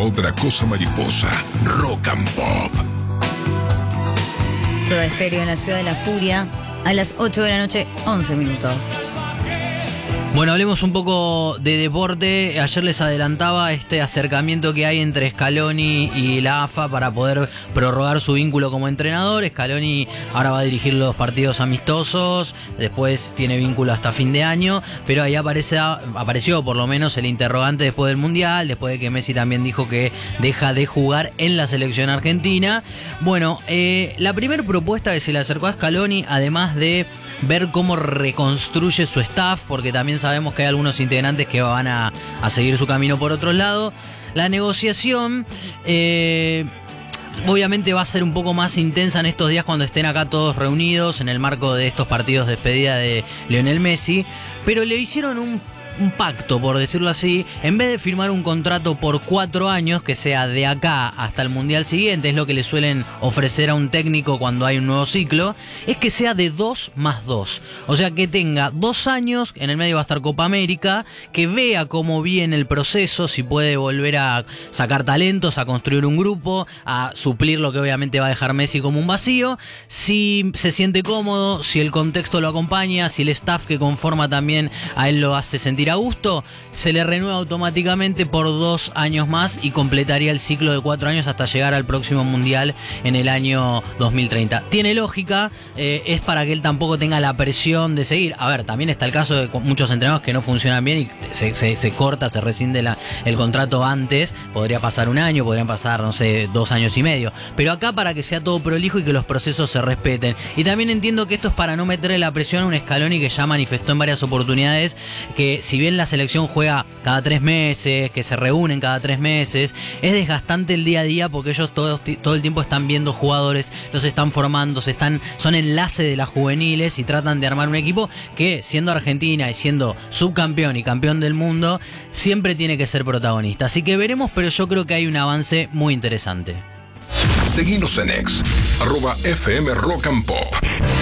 otra cosa mariposa. Rock and Pop. Soda Stereo en la Ciudad de la Furia, a las 8 de la noche, 11 minutos. Bueno, hablemos un poco de deporte. Ayer les adelantaba este acercamiento que hay entre Scaloni y la AFA para poder prorrogar su vínculo como entrenador. Scaloni ahora va a dirigir los partidos amistosos, después tiene vínculo hasta fin de año, pero ahí apareció por lo menos el interrogante después del Mundial, después de que Messi también dijo que deja de jugar en la selección argentina. Bueno, la primera propuesta que se le acercó a Scaloni, además de ver cómo reconstruye su staff, porque también sabemos que hay algunos integrantes que van a seguir su camino por otro lado. La negociación obviamente va a ser un poco más intensa en estos días cuando estén acá todos reunidos en el marco de estos partidos de despedida de Lionel Messi, pero le hicieron un pacto, por decirlo así. En vez de firmar un contrato por 4 años que sea de acá hasta el Mundial siguiente, es lo que le suelen ofrecer a un técnico cuando hay un nuevo ciclo, es que sea de 2 más 2. O sea, que tenga 2 años, en el medio va a estar Copa América, que vea cómo viene el proceso, si puede volver a sacar talentos, a construir un grupo, a suplir lo que obviamente va a dejar Messi como un vacío, si se siente cómodo, si el contexto lo acompaña, si el staff que conforma también a él lo hace sentir a gusto, se le renueva automáticamente por 2 años más y completaría el ciclo de 4 años hasta llegar al próximo Mundial en el año 2030. Tiene lógica, es para que él tampoco tenga la presión de seguir. A ver, también está el caso de muchos entrenadores que no funcionan bien y se corta, se rescinde el contrato antes. Podría pasar 1 año, podrían pasar, no sé, 2 años y medio. Pero acá para que sea todo prolijo y que los procesos se respeten. Y también entiendo que esto es para no meterle la presión a un Scaloni que ya manifestó en varias oportunidades que si bien la selección juega cada 3 meses, que se reúnen cada 3 meses, es desgastante el día a día porque ellos todo el tiempo están viendo jugadores, los están formando, son enlace de las juveniles y tratan de armar un equipo que, siendo Argentina y siendo subcampeón y campeón del mundo, siempre tiene que ser protagonista. Así que veremos, pero yo creo que hay un avance muy interesante. Seguinos en X, @FM Rock and Pop.